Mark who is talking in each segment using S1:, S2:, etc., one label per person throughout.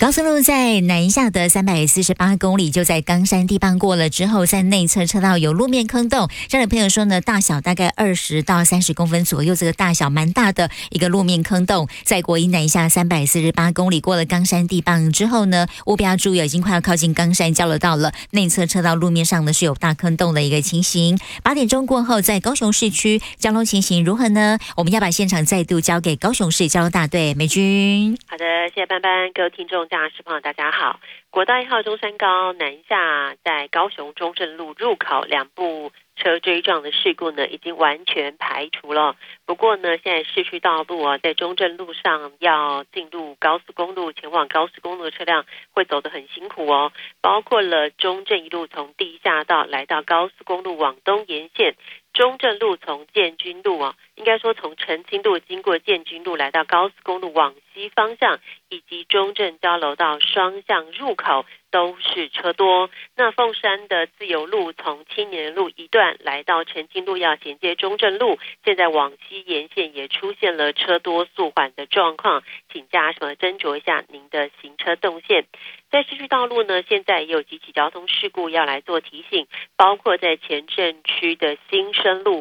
S1: 高速路在南下的348公里，就在冈山地磅过了之后，在内侧车道有路面坑洞。这位朋友说呢，大小大概20到30公分左右，这个大小蛮大的一个路面坑洞。在国一南下348公里，过了冈山地磅之后呢，务必要注意，已经快要靠近冈山交流道了。内侧车道路面上呢是有大坑洞的一个情形。8点钟过后，在高雄市区交通情形如何呢？我们要把现场再度交给高雄市交通大队美君。
S2: 好的，谢谢班班，各位听众、驾驶朋友，大家好。国道1号中山高南下，在高雄中正路入口两部车追撞的事故呢，已经完全排除了。不过呢，现在市区道路在中正路上要进入高速公路，前往高速公路的车辆会走得很辛苦哦。包括了中正一路从地下道来到高速公路往东沿线，中正路从建军路应该说从澄清路经过建军路来到高速公路往西方向，以及中正交流道双向入口都是车多。那凤山的自由路从青年路一段来到澄清路要衔接中正路，现在往西沿线也出现了车多速缓的状况，请驾驶们斟酌一下您的行车动线。在市区道路呢，现在也有几起交通事故要来做提醒，包括在前镇区的新生路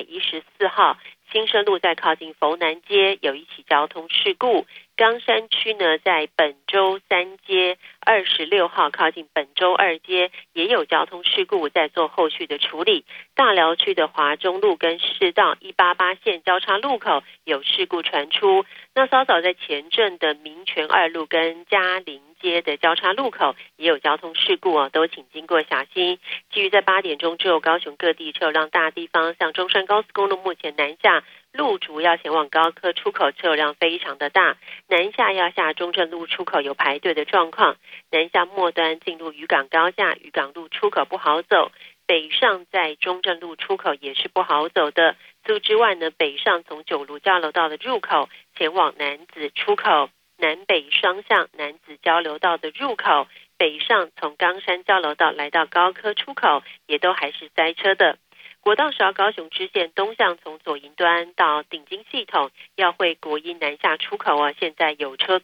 S2: 814号，新生路在靠近佛南街有一起交通事故。冈山区呢，在本州3街26号靠近本州2街也有交通事故，在做后续的处理。大寮区的华中路跟市道188线交叉路口有事故传出。那稍早在前镇的民权2路跟嘉陵街的交叉路口也有交通事故都请经过小心。基于在8点钟之后，高雄各地车流量大地方向中山高速公路目前南下路主要前往高科出口车流量非常的大，南下要下中正路出口有排队的状况，南下末端进入渔港高架，渔港路出口不好走，北上在中正路出口也是不好走的。此之外呢，北上从九如交流道的入口前往楠梓出口，南北双向楠梓交流道的入口，北上从冈山交流道来到高科出口也都还是塞车的。国道10号高雄支线东向从左营端到顶金系统要会国一南下出口现在有车